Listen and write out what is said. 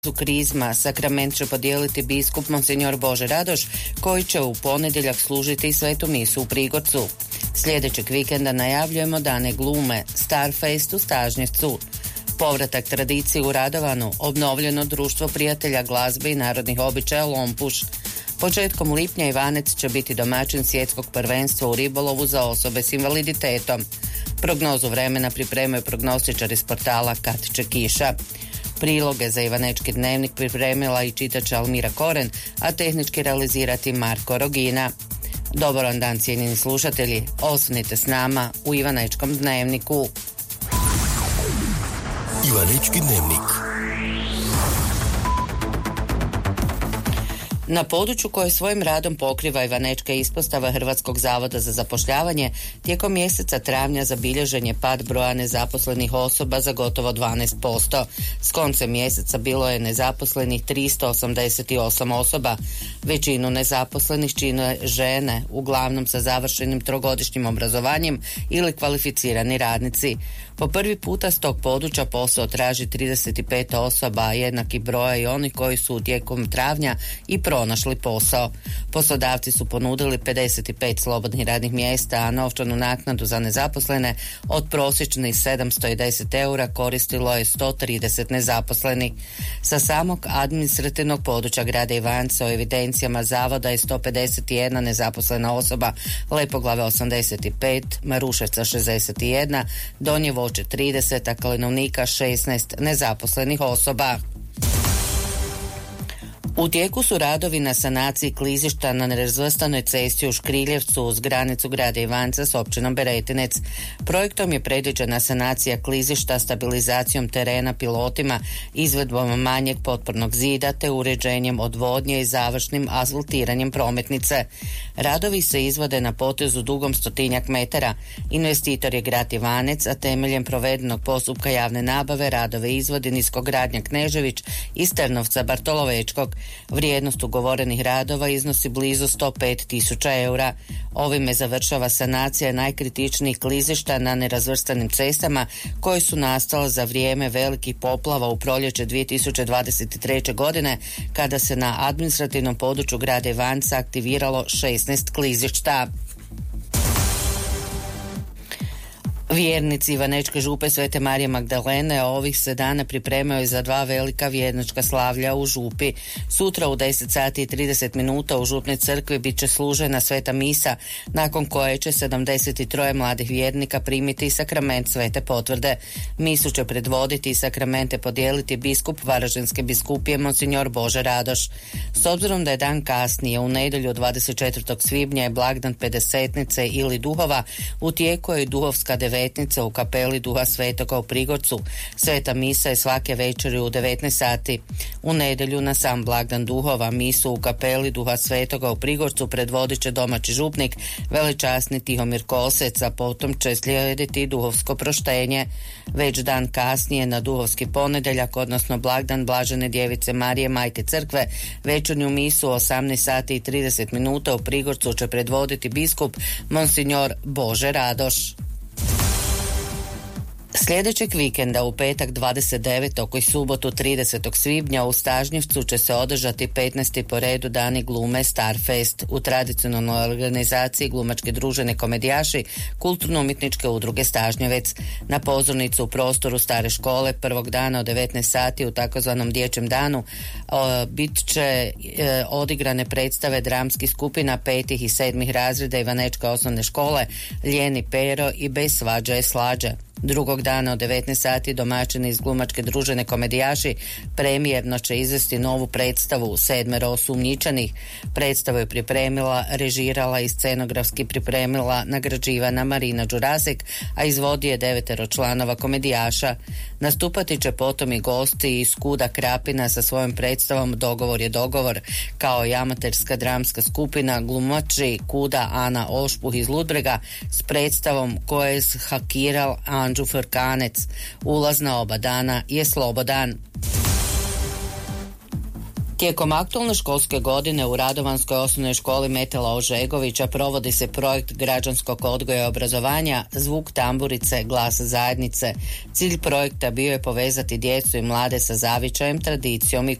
U krizma sakrament će podijeliti biskup Monsignor Bože Radoš, koji će u ponedjeljak služiti svetu misu u Prigorcu. Sljedećeg vikenda najavljujemo dane glume, Starfest u Stažnjevcu. Povratak tradiciji u Radovanu, obnovljeno društvo prijatelja glazbe i narodnih običaja Lompuš. Početkom lipnja Ivanec će biti domaćin svjetskog prvenstva u ribolovu za osobe s invaliditetom. Prognozu vremena pripremaju prognostičari s portala Kad će kiša. Priloge za Ivanečki dnevnik pripremila i čitač Almira Koren, a tehnički realizirati Marko Rogina. Dobar vam dan, cijenjeni slušatelji, ostanite s nama u Ivanečkom dnevniku. Ivanečki dnevnik. Na području koje svojim radom pokriva Ivanečka ispostava Hrvatskog zavoda za zapošljavanje, tijekom mjeseca travnja zabilježen je pad broja nezaposlenih osoba za gotovo 12%. S koncem mjeseca bilo je nezaposlenih 388 osoba. Većinu nezaposlenih čine žene, uglavnom sa završenim trogodišnjim obrazovanjem ili kvalificirani radnici. Po prvi puta s tog područja posao traži 35 osoba, a jednaki broj i onih koji su tijekom travnja i pronašli posao. Poslodavci su ponudili 55 slobodnih radnih mjesta, a novčanu naknadu za nezaposlene od prosječnih 710 eura koristilo je 130 nezaposlenih. Sa samog administrativnog područja grada Ivanca u evidencijama zavoda je 151 nezaposlena osoba, Lepoglave 85, Maruševca 61, Donje Voće 30, a Kalinovnika 16 nezaposlenih osoba. U tijeku su radovi na sanaciji klizišta na nerazvrstanoj cesti u Škriljevcu uz granicu grada Ivanca s općinom Beretinec. Projektom je predviđena sanacija klizišta stabilizacijom terena pilotima, izvedbom manjeg potpornog zida te uređenjem odvodnje i završnim asfaltiranjem prometnice. Radovi se izvode na potezu dugom 100 metara. Investitor je grad Ivanec, a temeljem provedenog postupka javne nabave radove izvodi Niskogradnja Knežević iz Trnovca Bartolovečkog. Vrijednost ugovorenih radova iznosi blizu 105.000 eura. Ovime završava sanacija najkritičnijih klizišta na nerazvrstanim cestama koje su nastale za vrijeme velikih poplava u proljeće 2023. godine, kada se na administrativnom području grada Ivanca aktiviralo 16 klizišta. Vjernici Ivanečke župe Svete Marije Magdalene ovih se dana pripremaju za 2 velika vjernička slavlja u župi. Sutra u 10:30 u župnoj crkvi bit će služena sveta misa, nakon koje će 73 mladih vjernika primiti sakrament svete potvrde. Misu će predvoditi i sakramente podijeliti biskup Varaždinske biskupije Monsignor Bože Radoš. S obzirom da je dan kasnije, u nedjelju 24. svibnja je blagdan Pedesetnice ili Duhova, u tijeku je duhovska devetnica u kapeli Duha Svetoga u Prigorcu. Sveta misa je svake večeri u 19 sati. U nedjelju na sam blagdan Duhova misu u kapeli Duha Svetoga u Prigorcu predvodit će domaći župnik velečasni Tihomir Kosec, a potom će slijediti duhovsko proštenje. Već dan kasnije na duhovski ponedjeljak, odnosno blagdan Blažene Djevice Marije Majke Crkve, večernju misu u 18:30 u Prigorcu će predvoditi biskup Monsignor Bože Radoš. Sljedećeg vikenda u petak 29. i subotu 30. svibnja u Stažnjevcu će se održati 15. po redu dani glume Starfest. U tradicionalnoj organizaciji glumačke družine Komedijaši kulturno-umjetničke udruge Stažnjevec. Na pozornicu u prostoru stare škole prvog dana od 19 sati u takozvanom dječjem danu bit će odigrane predstave dramskih skupina 5. i 7. razreda Ivanečke osnovne škole Ljeni Pero i Bez svađa je slađa. Drugog dana od 19 sati domaćini iz glumačke družine Komedijaši premijerno će izvesti novu predstavu 7 osumnjičenih. Predstavu je pripremila, režirala i scenografski pripremila nagrađivana Marina Đurasek, a izvodi je 9 članova Komedijaša. Nastupati će potom i gosti iz Kuda Krapina sa svojom predstavom Dogovor je dogovor, kao i amaterska dramska skupina glumači Kuda Ana Ošpuh iz Ludbrega s predstavom Koje je hakiral Anđu Frkanec. Ulaz na oba dana je slobodan. Tijekom aktualne školske godine u Radovanskoj osnovnoj školi Metela Ožegovića provodi se projekt građanskog odgoja i obrazovanja Zvuk tamburice, glas zajednice. Cilj projekta bio je povezati djecu i mlade sa zavičajem, tradicijom i